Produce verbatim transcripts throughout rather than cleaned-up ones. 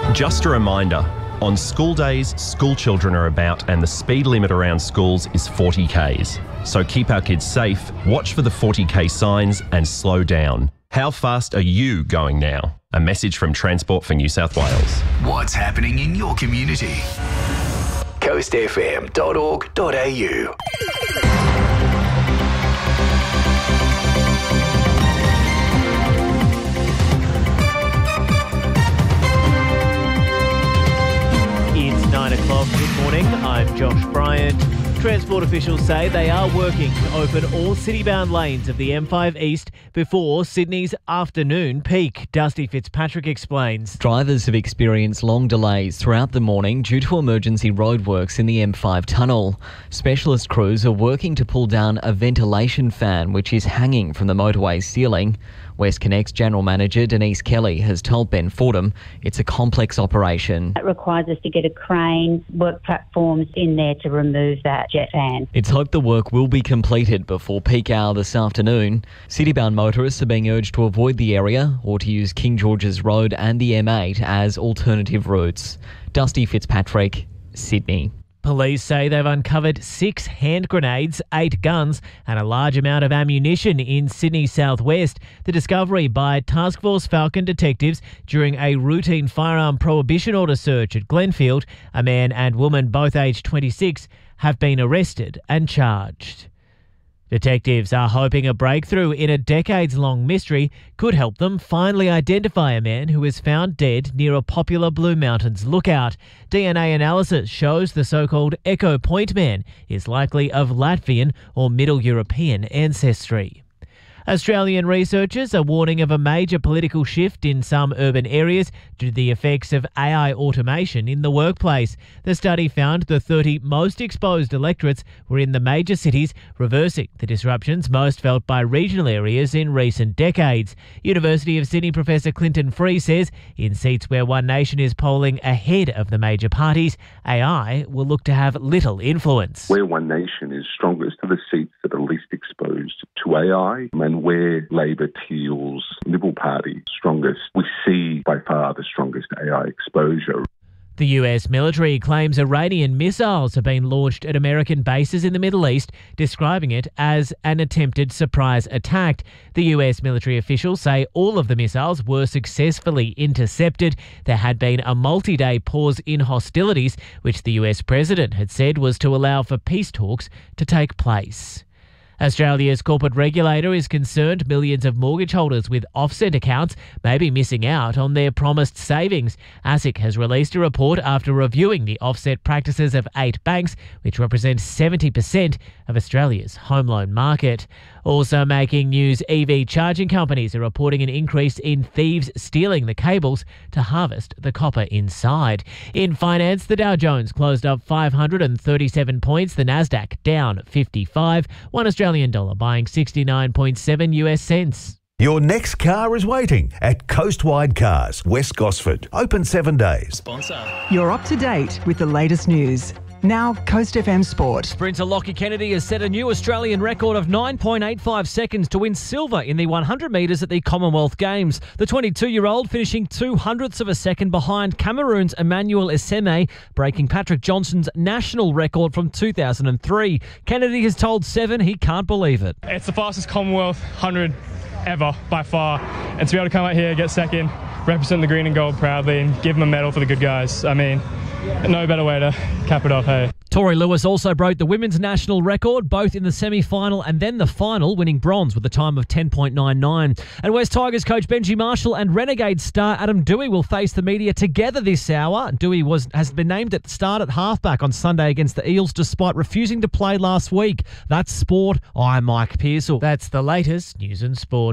Just a reminder, on school days, school children are about and the speed limit around schools is forty kays. So keep our kids safe, watch for the forty k signs and slow down. How fast are you going now? A message from Transport for New South Wales. What's happening in your community? coast f m dot org dot a u. It's nine o'clock. Good morning. I'm Josh Bryant. Transport officials say they are working to open all city-bound lanes of the M five East before Sydney's afternoon peak. Dusty Fitzpatrick explains. Drivers have experienced long delays throughout the morning due to emergency roadworks in the M five tunnel. Specialist crews are working to pull down a ventilation fan which is hanging from the motorway ceiling. WestConnex General Manager Denise Kelly has told Ben Fordham it's a complex operation. It requires us to get a crane, work platforms in there to remove that jet fan. It's hoped the work will be completed before peak hour this afternoon. City-bound motorists are being urged to avoid the area or to use King George's Road and the M eight as alternative routes. Dusty Fitzpatrick, Sydney. Police say they've uncovered six hand grenades, eight guns and a large amount of ammunition in Sydney southwest. The discovery by Task Force Falcon detectives during a routine firearm prohibition order search at Glenfield. A man and woman, both aged twenty-six, have been arrested and charged. Detectives are hoping a breakthrough in a decades-long mystery could help them finally identify a man who was found dead near a popular Blue Mountains lookout. D N A analysis shows the so-called Echo Point man is likely of Latvian or Middle European ancestry. Australian researchers are warning of a major political shift in some urban areas due to the effects of A I automation in the workplace. The study found the thirty most exposed electorates were in the major cities, reversing the disruptions most felt by regional areas in recent decades. University of Sydney Professor Clinton Free says in seats where One Nation is polling ahead of the major parties, A I will look to have little influence. Where One Nation is strongest are the seats that are least exposed to A I, and where Labor, Teals, Liberal Party strongest, we see by far the strongest A I exposure. The U S military claims Iranian missiles have been launched at American bases in the Middle East, describing it as an attempted surprise attack. The U S military officials say all of the missiles were successfully intercepted. There had been a multi-day pause in hostilities, which the U S president had said was to allow for peace talks to take place. Australia's corporate regulator is concerned millions of mortgage holders with offset accounts may be missing out on their promised savings. ASIC has released a report after reviewing the offset practices of eight banks, which represent seventy percent of Australia's home loan market. Also making news, E V charging companies are reporting an increase in thieves stealing the cables to harvest the copper inside. In finance, the Dow Jones closed up five hundred thirty-seven points, the Nasdaq down fifty-five, one Australian dollar buying sixty-nine point seven U S cents. Your next car is waiting at Coastwide Cars, West Gosford. Open seven days. Sponsor. You're up to date with the latest news. Now, Coast F M Sport. Sprinter Lockie Kennedy has set a new Australian record of nine point eight five seconds to win silver in the one hundred metres at the Commonwealth Games. The twenty-two-year-old finishing two hundredths of a second behind Cameroon's Emmanuel Esseme, breaking Patrick Johnson's national record from two thousand three. Kennedy has told Seven he can't believe it. It's the fastest Commonwealth one hundred ever, by far. And to be able to come out here, get second, represent the green and gold proudly and give them a medal for the good guys. I mean, no better way to cap it off, hey. Tori Lewis also broke the women's national record, both in the semi-final and then the final, winning bronze with a time of ten point nine nine. And West Tigers coach Benji Marshall and Renegade star Adam Dewey will face the media together this hour. Dewey was has been named at the start at halfback on Sunday against the Eels, despite refusing to play last week. That's sport. I'm Mike Pearsall. That's the latest news and sport.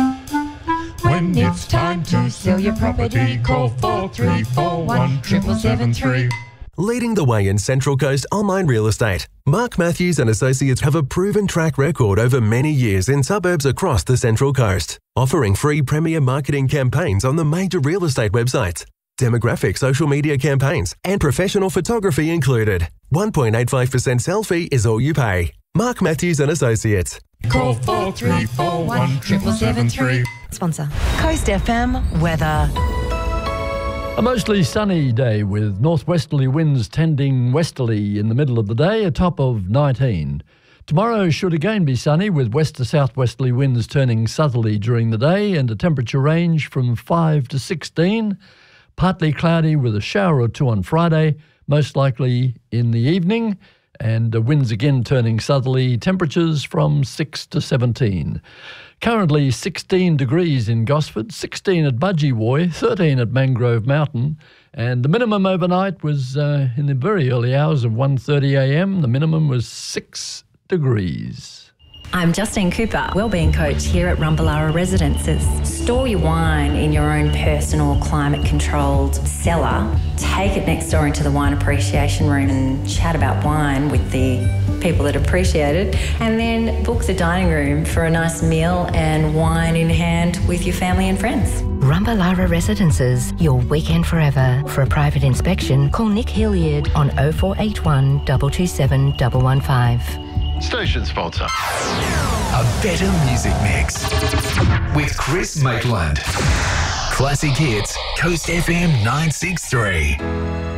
When it's time to sell your property, call four three four one, seven seven three. Leading the way in Central Coast online real estate, Mark Matthews and Associates have a proven track record over many years in suburbs across the Central Coast, offering free premier marketing campaigns on the major real estate websites, demographic social media campaigns, and professional photography included. one point eight five percent sell fee is all you pay. Mark Matthews and Associates. Call four three four one, seven seven three. Sponsor. Coast F M weather. A mostly sunny day with northwesterly winds tending westerly in the middle of the day, a top of nineteen. Tomorrow should again be sunny with west to southwesterly winds turning southerly during the day and a temperature range from five to sixteen. Partly cloudy with a shower or two on Friday, most likely in the evening, and the winds again turning southerly, temperatures from six to seventeen. Currently sixteen degrees in Gosford, sixteen at Budgewoi, thirteen at Mangrove Mountain, and the minimum overnight was uh, in the very early hours of one thirty a m. The minimum was six degrees. I'm Justine Cooper, Wellbeing Coach here at Rumballara Residences. Store your wine in your own personal climate-controlled cellar. Take it next door into the wine appreciation room and chat about wine with the people that appreciate it. And then book the dining room for a nice meal and wine in hand with your family and friends. Rumballara Residences, your weekend forever. For a private inspection, call Nick Hilliard on oh four eight one, two two seven, one one five. Station sponsor. A better music mix with Chris Maitland. Classic hits, Coast F M nine six three.